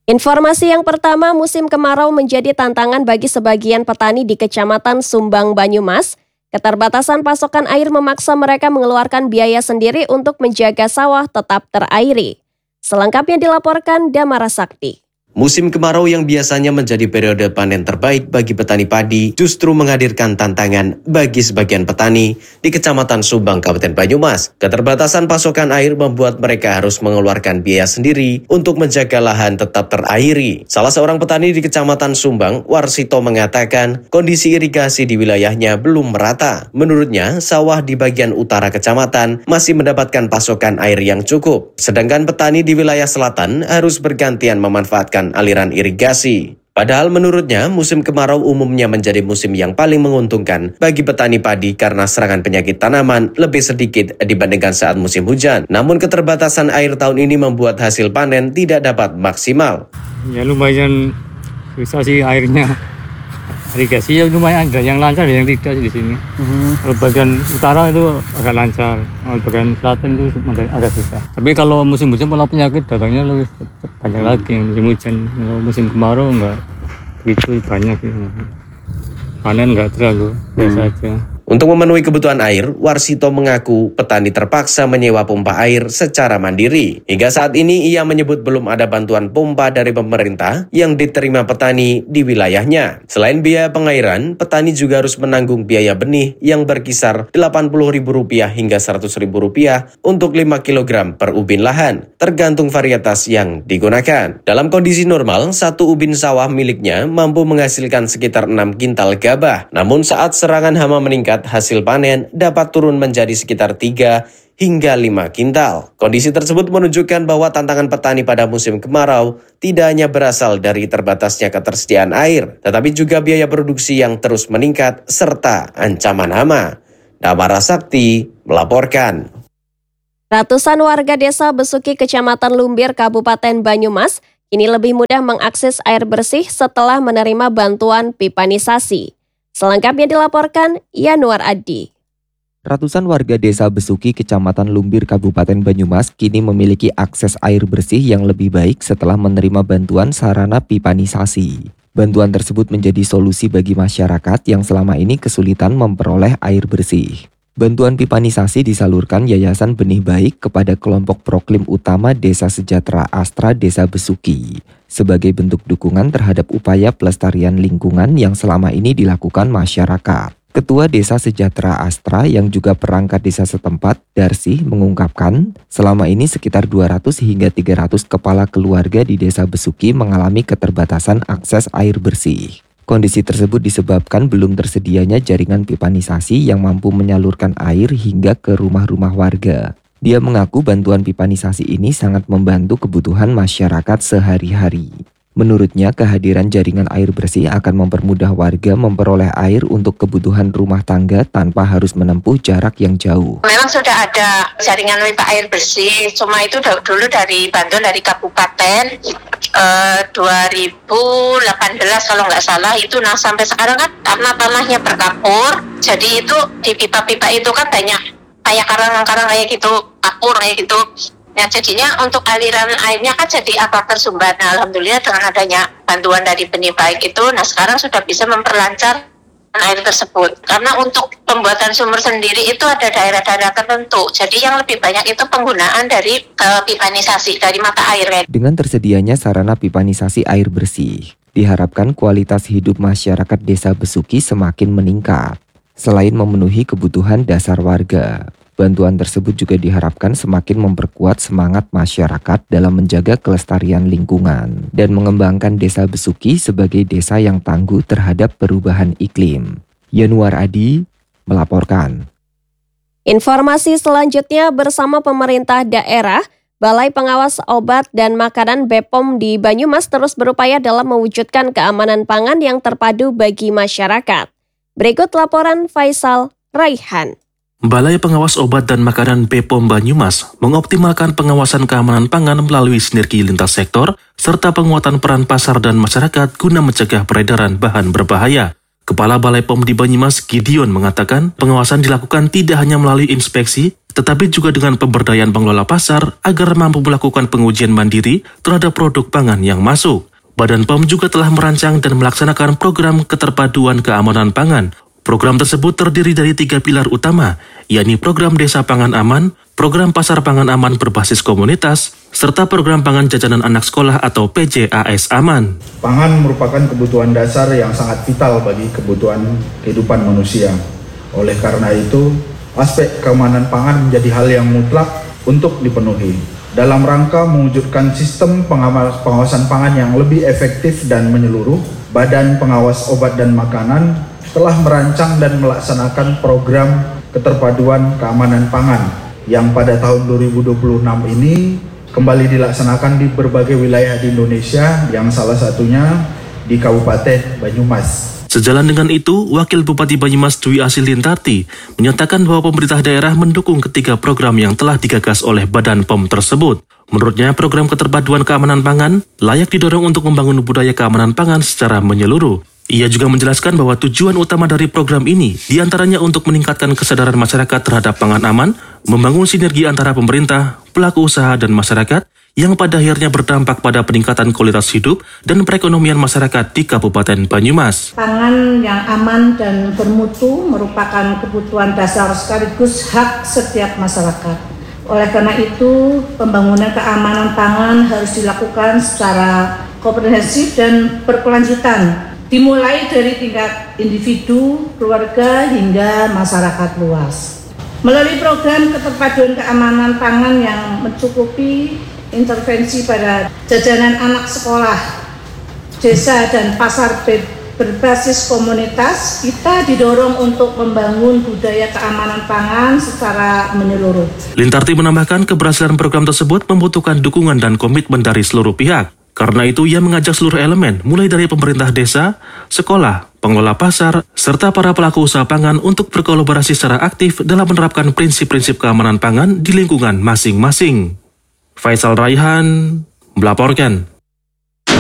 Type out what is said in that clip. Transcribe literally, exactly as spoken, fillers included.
Informasi yang pertama, musim kemarau menjadi tantangan bagi sebagian petani di Kecamatan Sumbang, Banyumas. Keterbatasan pasokan air memaksa mereka mengeluarkan biaya sendiri untuk menjaga sawah tetap terairi. Selengkapnya dilaporkan Damara Sakti. Musim kemarau yang biasanya menjadi periode panen terbaik bagi petani padi justru menghadirkan tantangan bagi sebagian petani di Kecamatan Sumbang, Kabupaten Banyumas. Keterbatasan pasokan air membuat mereka harus mengeluarkan biaya sendiri untuk menjaga lahan tetap terairi. Salah seorang petani di Kecamatan Sumbang, Warsito, mengatakan kondisi irigasi di wilayahnya belum merata. Menurutnya, sawah di bagian utara kecamatan masih mendapatkan pasokan air yang cukup. Sedangkan petani di wilayah selatan harus bergantian memanfaatkan aliran irigasi. Padahal menurutnya musim kemarau umumnya menjadi musim yang paling menguntungkan bagi petani padi karena serangan penyakit tanaman lebih sedikit dibandingkan saat musim hujan. Namun keterbatasan air tahun ini membuat hasil panen tidak dapat maksimal. Ya lumayan susah sih airnya. Irigasi ya lumayan ada yang lancar ada yang tidak di sini. Uh-huh. Kalau bagian utara itu agak lancar, kalau bagian selatan itu agak susah. Tapi kalau musim hujan malah penyakit datangnya lebih banyak lagi. Musim hujan, kalau musim kemarau enggak begitu banyak. Panen enggak terlalu, biasa hmm. aja. Untuk memenuhi kebutuhan air, Warsito mengaku petani terpaksa menyewa pompa air secara mandiri. Hingga saat ini ia menyebut belum ada bantuan pompa dari pemerintah yang diterima petani di wilayahnya. Selain biaya pengairan, petani juga harus menanggung biaya benih yang berkisar delapan puluh ribu rupiah hingga seratus ribu rupiah untuk lima kilogram per ubin lahan, tergantung varietas yang digunakan. Dalam kondisi normal, satu ubin sawah miliknya mampu menghasilkan sekitar enam kintal gabah. Namun saat serangan hama meningkat, hasil panen dapat turun menjadi sekitar tiga hingga lima kintal. Kondisi tersebut menunjukkan bahwa tantangan petani pada musim kemarau tidak hanya berasal dari terbatasnya ketersediaan air, tetapi juga biaya produksi yang terus meningkat serta ancaman hama. Damara Sakti melaporkan. Ratusan warga desa Besuki, Kecamatan Lumbir, Kabupaten Banyumas, kini lebih mudah mengakses air bersih setelah menerima bantuan pipanisasi. Selengkapnya dilaporkan Yanuar Adi. Ratusan warga desa Besuki, Kecamatan Lumbir, Kabupaten Banyumas kini memiliki akses air bersih yang lebih baik setelah menerima bantuan sarana pipanisasi. Bantuan tersebut menjadi solusi bagi masyarakat yang selama ini kesulitan memperoleh air bersih. Bantuan pipanisasi disalurkan Yayasan Benih Baik kepada kelompok Proklim Utama Desa Sejahtera Astra Desa Besuki sebagai bentuk dukungan terhadap upaya pelestarian lingkungan yang selama ini dilakukan masyarakat. Ketua Desa Sejahtera Astra yang juga perangkat desa setempat, Darsi, mengungkapkan selama ini sekitar dua ratus hingga tiga ratus kepala keluarga di Desa Besuki mengalami keterbatasan akses air bersih. Kondisi tersebut disebabkan belum tersedianya jaringan pipanisasi yang mampu menyalurkan air hingga ke rumah-rumah warga. Dia mengaku bantuan pipanisasi ini sangat membantu kebutuhan masyarakat sehari-hari. Menurutnya, kehadiran jaringan air bersih akan mempermudah warga memperoleh air untuk kebutuhan rumah tangga tanpa harus menempuh jarak yang jauh. Memang sudah ada jaringan pipa air bersih, cuma itu dulu dari bantuan dari kabupaten eh, dua ribu delapan belas kalau nggak salah itu. Nah sampai sekarang kan karena tanahnya berkapur, jadi itu di pipa-pipa itu kan banyak kayak karang-karang kayak gitu, kapur kayak gitu. Ya jadinya untuk aliran airnya kan jadi agak tersumbat. Nah, alhamdulillah dengan adanya bantuan dari Benih Baik itu, nah sekarang sudah bisa memperlancar air tersebut. Karena untuk pembuatan sumur sendiri itu ada daerah-daerah tertentu. Jadi yang lebih banyak itu penggunaan dari uh, pipanisasi, dari mata air. Dengan tersedianya sarana pipanisasi air bersih, diharapkan kualitas hidup masyarakat Desa Besuki semakin meningkat. Selain memenuhi kebutuhan dasar warga, bantuan tersebut juga diharapkan semakin memperkuat semangat masyarakat dalam menjaga kelestarian lingkungan dan mengembangkan Desa Besuki sebagai desa yang tangguh terhadap perubahan iklim. Yanuar Adi melaporkan. Informasi selanjutnya bersama pemerintah daerah, Balai Pengawas Obat dan Makanan B P O M di Banyumas terus berupaya dalam mewujudkan keamanan pangan yang terpadu bagi masyarakat. Berikut laporan Faisal Raihan. Balai Pengawas Obat dan Makanan B P O M Banyumas mengoptimalkan pengawasan keamanan pangan melalui sinergi lintas sektor serta penguatan peran pasar dan masyarakat guna mencegah peredaran bahan berbahaya. Kepala Balai P O M di Banyumas, Gideon, mengatakan pengawasan dilakukan tidak hanya melalui inspeksi, tetapi juga dengan pemberdayaan pengelola pasar agar mampu melakukan pengujian mandiri terhadap produk pangan yang masuk. Badan P O M juga telah merancang dan melaksanakan program keterpaduan keamanan pangan. Program tersebut terdiri dari tiga pilar utama, yakni program Desa Pangan Aman, program Pasar Pangan Aman berbasis komunitas, serta program Pangan Jajanan Anak Sekolah atau P J A S Aman. Pangan merupakan kebutuhan dasar yang sangat vital bagi kebutuhan kehidupan manusia. Oleh karena itu, aspek keamanan pangan menjadi hal yang mutlak untuk dipenuhi. Dalam rangka mewujudkan sistem pengawas, pengawasan pangan yang lebih efektif dan menyeluruh, Badan Pengawas Obat dan Makanan telah merancang dan melaksanakan program keterpaduan keamanan pangan yang pada tahun dua ribu dua puluh enam ini kembali dilaksanakan di berbagai wilayah di Indonesia, yang salah satunya di Kabupaten Banyumas. Sejalan dengan itu, Wakil Bupati Banyumas Dwi Asih Lintarti menyatakan bahwa pemerintah daerah mendukung ketiga program yang telah digagas oleh Badan P O M tersebut. Menurutnya, program keterpaduan keamanan pangan layak didorong untuk membangun budaya keamanan pangan secara menyeluruh. Ia juga menjelaskan bahwa tujuan utama dari program ini diantaranya untuk meningkatkan kesadaran masyarakat terhadap pangan aman, membangun sinergi antara pemerintah, pelaku usaha, dan masyarakat, yang pada akhirnya berdampak pada peningkatan kualitas hidup dan perekonomian masyarakat di Kabupaten Banyumas. Pangan yang aman dan bermutu merupakan kebutuhan dasar sekaligus hak setiap masyarakat. Oleh karena itu, pembangunan keamanan pangan harus dilakukan secara komprehensif dan berkelanjutan, dimulai dari tingkat individu, keluarga, hingga masyarakat luas. Melalui program keterpaduan keamanan pangan yang mencukupi intervensi pada jajanan anak sekolah, desa, dan pasar berbasis komunitas, kita didorong untuk membangun budaya keamanan pangan secara menyeluruh. Lintarti menambahkan keberhasilan program tersebut membutuhkan dukungan dan komitmen dari seluruh pihak. Karena itu, ia mengajak seluruh elemen, mulai dari pemerintah desa, sekolah, pengelola pasar, serta para pelaku usaha pangan untuk berkolaborasi secara aktif dalam menerapkan prinsip-prinsip keamanan pangan di lingkungan masing-masing. Faisal Raihan melaporkan.